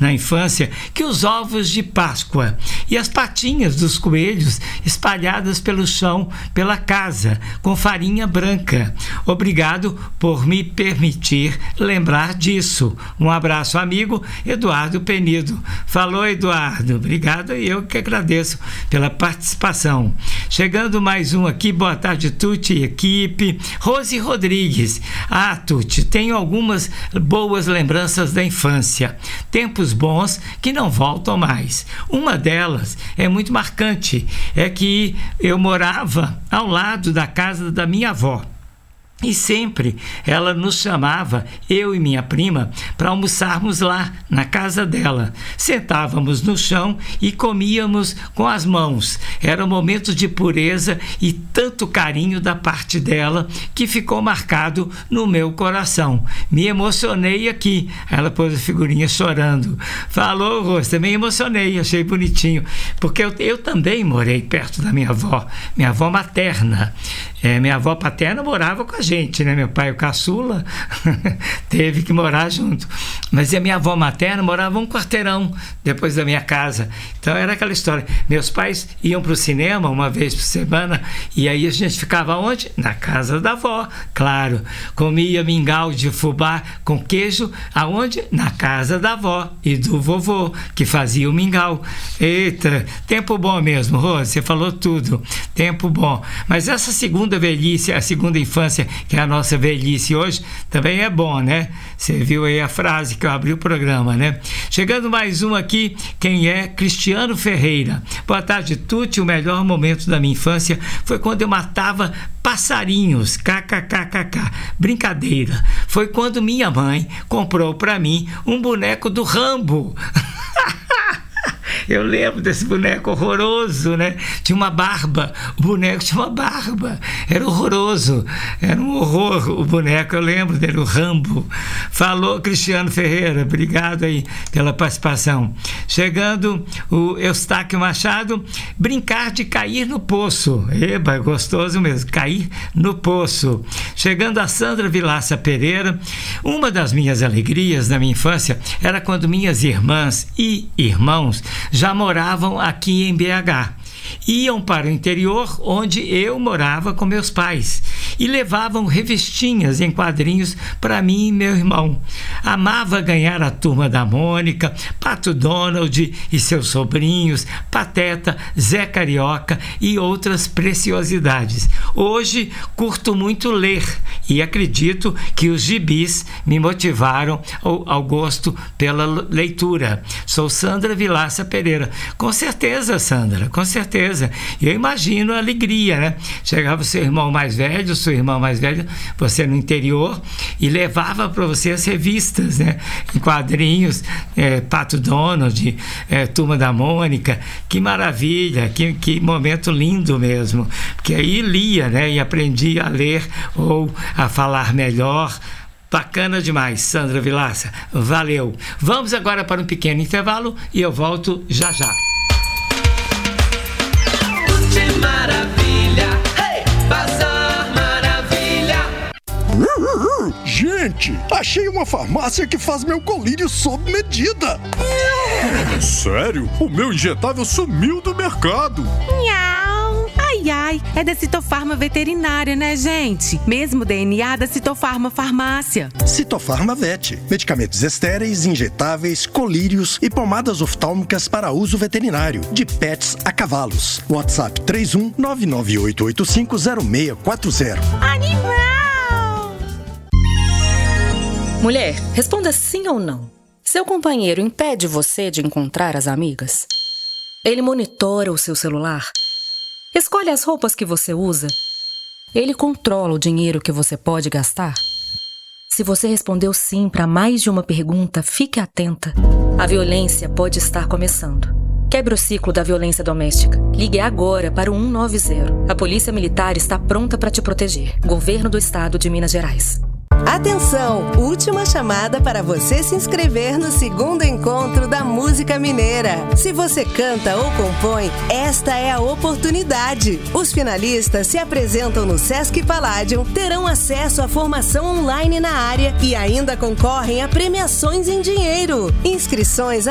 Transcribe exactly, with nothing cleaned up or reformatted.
na infância que os ovos de Páscoa e as patinhas dos coelhos espalhadas pelo chão, pela casa, com farinha branca. Obrigado por me permitir lembrar disso. Um abraço, amigo Eduardo Penido. Falou, Eduardo. Obrigado, e eu que agradeço pela participação. Chegando mais um aqui, boa tarde, Tuti e equipe. Rose Rodrigues. Ah, Tuti, tenho algumas boas lembranças da infância. Tempos bons que não voltam mais. Uma delas é muito marcante, é que eu morava ao lado da casa da minha avó. E sempre ela nos chamava, eu e minha prima, para almoçarmos lá, na casa dela. Sentávamos no chão e comíamos com as mãos. Era um momento de pureza e tanto carinho da parte dela que ficou marcado no meu coração. Me emocionei aqui. Ela pôs a figurinha chorando. Falou, Rose, também emocionei, achei bonitinho. Porque eu, eu também morei perto da minha avó, minha avó materna. É, minha avó paterna morava com a gente, né? Meu pai, o caçula, teve que morar junto. Mas a minha avó materna morava um quarteirão depois da minha casa. Então era aquela história. Meus pais iam para o cinema uma vez por semana e aí a gente ficava onde? Na casa da avó, claro. Comia mingau de fubá com queijo, aonde? Na casa da avó e do vovô, que fazia o mingau. Eita, tempo bom mesmo, Rose, você falou tudo. Tempo bom. Mas essa segunda velhice, a segunda infância, que é a nossa velhice hoje, também é bom, né? Você viu aí a frase que eu abri o programa, né? Chegando mais um aqui, quem é? Cristiano Ferreira. Boa tarde, Tuti. O melhor momento da minha infância foi quando eu matava passarinhos, kkkk. Brincadeira. Foi quando minha mãe comprou para mim um boneco do Rambo. Eu lembro desse boneco horroroso, né? Tinha uma barba, o boneco tinha uma barba, era horroroso, era um horror o boneco, eu lembro dele, o Rambo. Falou, Cristiano Ferreira, obrigado aí pela participação. Chegando o Eustáquio Machado, brincar de cair no poço. Eba, gostoso mesmo, cair no poço. Chegando a Sandra Vilaça Pereira, uma das minhas alegrias na minha infância era quando minhas irmãs e irmãos já moravam aqui em B H. Iam para o interior, onde eu morava com meus pais, e levavam revistinhas em quadrinhos para mim e meu irmão. Amava ganhar a Turma da Mônica, Pato Donald e seus sobrinhos, Pateta, Zé Carioca e outras preciosidades. Hoje curto muito ler e acredito que os gibis me motivaram ao, ao gosto pela leitura. Sou Sandra Vilaça Pereira. Com certeza, Sandra, com certeza. E eu imagino a alegria, né? Chegava o seu irmão mais velho, sua irmã mais velha, você no interior, e levava para você as revistas, né? Em quadrinhos, é, Pato Donald, é, Turma da Mônica. Que maravilha, que, que momento lindo mesmo. Porque aí lia, né? E aprendia a ler ou a falar melhor. Bacana demais, Sandra Vilaça. Valeu. Vamos agora para um pequeno intervalo e eu volto já já. Maravilha, hey! Bazar Maravilha. Gente, achei uma farmácia que faz meu colírio sob medida. Sério? O meu injetável sumiu do mercado. Nhau. Ai, ai, é da Citofarma Veterinária, né, gente? Mesmo D N A da Citofarma Farmácia. Citofarma Vet. Medicamentos estéreis, injetáveis, colírios e pomadas oftálmicas para uso veterinário. De pets a cavalos. WhatsApp três um nove nove oito oito cinco zero seis quatro zero. Animal! Mulher, responda sim ou não. Seu companheiro impede você de encontrar as amigas? Ele monitora o seu celular? Escolhe as roupas que você usa? Ele controla o dinheiro que você pode gastar? Se você respondeu sim para mais de uma pergunta, fique atenta. A violência pode estar começando. Quebre o ciclo da violência doméstica. Ligue agora para o um nove zero. A Polícia Militar está pronta para te proteger. Governo do Estado de Minas Gerais. Atenção! Última chamada para você se inscrever no segundo encontro da música mineira. Se você canta ou compõe, esta é a oportunidade. Os finalistas se apresentam no Sesc Palladium, terão acesso à formação online na área e ainda concorrem a premiações em dinheiro. Inscrições